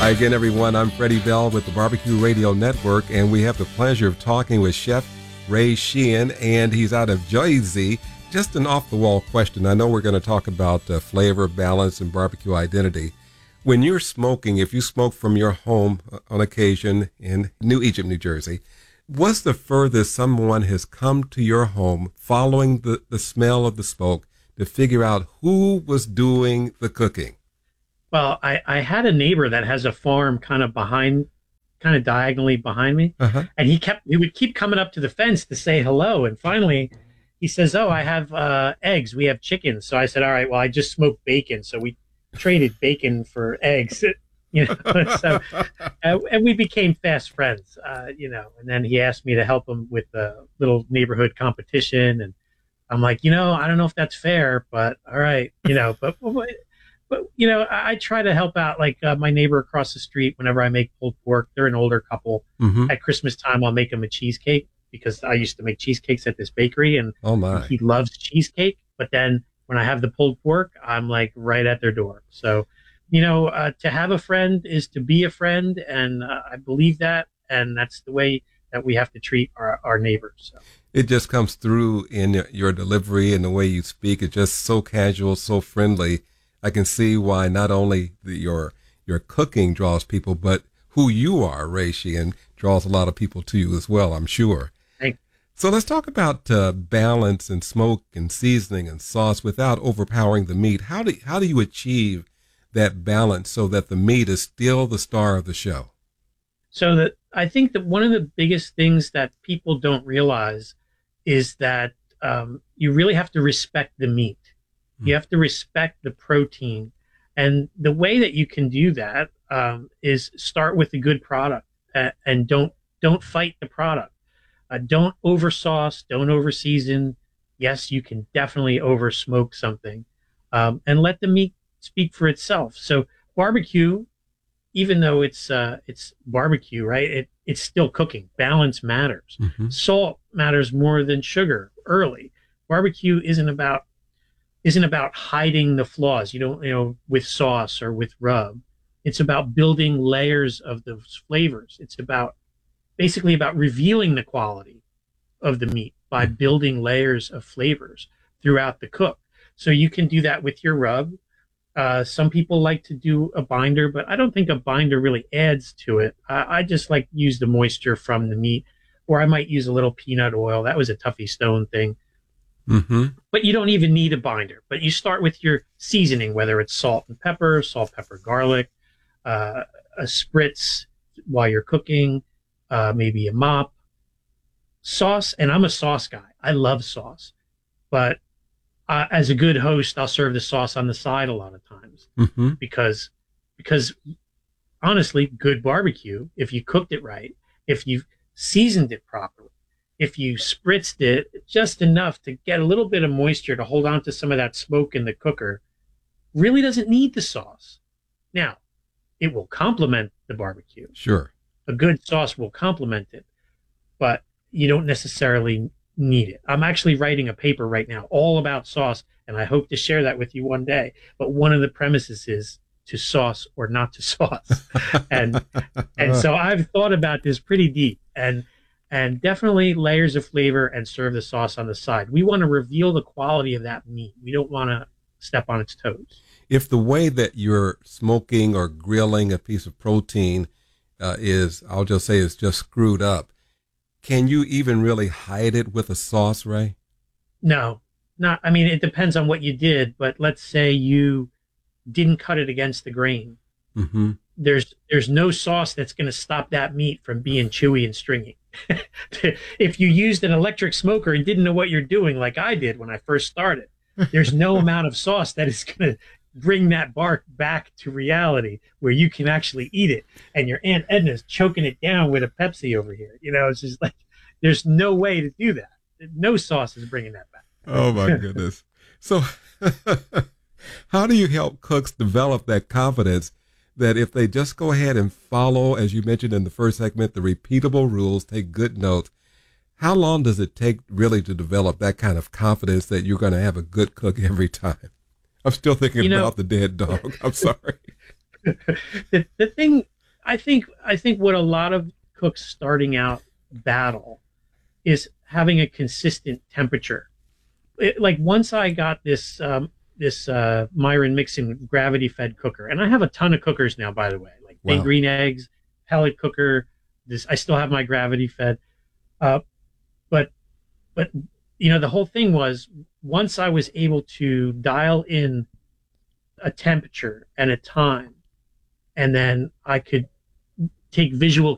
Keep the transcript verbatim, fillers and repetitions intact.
Hi again, everyone. I'm Freddie Bell with the Barbecue Radio Network, and we have the pleasure of talking with Chef Ray Sheehan, and he's out of Jersey. Just an off-the-wall question. I know we're going to talk about uh, flavor, balance, and barbecue identity. When you're smoking, if you smoke from your home on occasion in New Egypt, New Jersey, what's the furthest someone has come to your home following the, the smell of the smoke to figure out who was doing the cooking? Well, I, I had a neighbor that has a farm kind of behind, kind of diagonally behind me. Uh-huh. And he kept, he would keep coming up to the fence to say hello. And finally he says, oh, I have uh, eggs. We have chickens. So I said, all right, well, I just smoked bacon. So we traded bacon for eggs, you know, so, uh, and we became fast friends, uh, you know, and then he asked me to help him with a little neighborhood competition. And I'm like, you know, I don't know if that's fair, but all right, you know, but, but But, you know, I, I try to help out, like uh, my neighbor across the street, whenever I make pulled pork. They're an older couple. Mm-hmm. At Christmas time, I'll make them a cheesecake because I used to make cheesecakes at this bakery, and oh my. He loves cheesecake. But then when I have the pulled pork, I'm like right at their door. So, you know, uh, to have a friend is to be a friend, and uh, I believe that, and that's the way that we have to treat our, our neighbors. So. It just comes through in your delivery and the way you speak. It's just so casual, so friendly. I can see why not only the, your your cooking draws people, but who you are, Ray Sheehan, draws a lot of people to you as well, I'm sure. Thanks. So let's talk about uh, balance and smoke and seasoning and sauce without overpowering the meat. How do how do you achieve that balance so that the meat is still the star of the show? So that I think that one of the biggest things that people don't realize is that um, you really have to respect the meat. You have to respect the protein. And the way that you can do that um, is start with a good product uh, and don't don't fight the product. Uh, don't over sauce, don't over season. Yes, you can definitely over smoke something, um, and let the meat speak for itself. So barbecue, even though it's uh, it's barbecue, right? It it's still cooking. Balance matters. Mm-hmm. Salt matters more than sugar early. Barbecue isn't about isn't about hiding the flaws, you don't, you know, with sauce or with rub. It's about building layers of those flavors. It's about basically about revealing the quality of the meat by building layers of flavors throughout the cook. So you can do that with your rub. Uh, some people like to do a binder, but I don't think a binder really adds to it. I, I just like use the moisture from the meat, or I might use a little peanut oil. That was a Tuffy Stone thing. Mm-hmm. But you don't even need a binder. But you start with your seasoning, whether it's salt and pepper, salt, pepper, garlic, uh, a spritz while you're cooking, uh, maybe a mop, sauce. And I'm a sauce guy. I love sauce. But uh, as a good host, I'll serve the sauce on the side a lot of times mm-hmm. because because honestly, good barbecue, if you cooked it right, if you seasoned it properly, if you spritzed it just enough to get a little bit of moisture to hold on to some of that smoke in the cooker, really doesn't need the sauce. Now, it will complement the barbecue. Sure. A good sauce will complement it, but you don't necessarily need it. I'm actually writing a paper right now all about sauce, and I hope to share that with you one day. But one of the premises is to sauce or not to sauce. and and so I've thought about this pretty deep, and And definitely layers of flavor and serve the sauce on the side. We want to reveal the quality of that meat. We don't want to step on its toes. If the way that you're smoking or grilling a piece of protein uh, is, I'll just say, is just screwed up, can you even really hide it with a sauce, Ray? No, not. I mean, it depends on what you did. But let's say you didn't cut it against the grain. Mm-hmm. There's there's no sauce that's going to stop that meat from being chewy and stringy. If you used an electric smoker and didn't know what you're doing, like I did when I first started, there's no amount of sauce that is going to bring that bark back to reality where you can actually eat it. And your Aunt Edna's choking it down with a Pepsi over here. You know, it's just like, there's no way to do that. No sauce is bringing that back. Oh my goodness. So how do you help cooks develop that confidence that if they just go ahead and follow, as you mentioned in the first segment, the repeatable rules, take good notes, how long does it take really to develop that kind of confidence that you're going to have a good cook every time? I'm still thinking you know, about the dead dog. I'm sorry. the, the thing I think I think what a lot of cooks starting out battle is having a consistent temperature. It, like once I got this um, this uh, Myron Mixon gravity fed cooker, and I have a ton of cookers now, by the way, like Wow. baked green eggs, pellet cooker. This I still have my gravity fed, uh, but but you know the whole thing was once I was able to dial in a temperature and a time, and then I could take visual